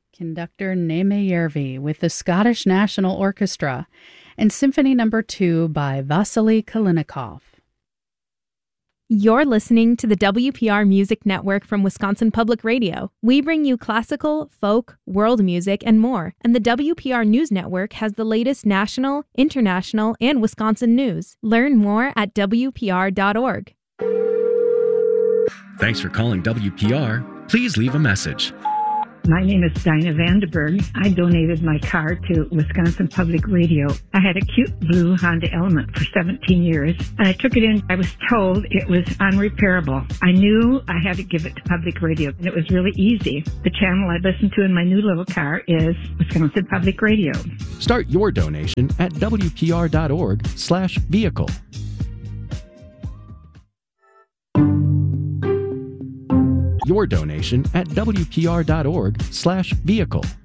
Conductor Neme Järvi with the Scottish National Orchestra and Symphony No. 2 by Vasily Kalinikov. You're listening to the WPR Music Network from Wisconsin Public Radio. We bring you classical, folk, world music, and more. And the WPR News Network has the latest national, international, and Wisconsin news. Learn more at WPR.org. Thanks for calling WPR. Please leave a message. My name is Dinah Vandenberg. I donated my car to Wisconsin Public Radio. I had a cute blue Honda Element for 17 years, and I took it in. I was told it was unrepairable. I knew I had to give it to Public Radio, and it was really easy. The channel I listen to in my new little car is Wisconsin Public Radio. Start your donation at WPR.org/vehicle. Your donation at WPR.org/vehicle.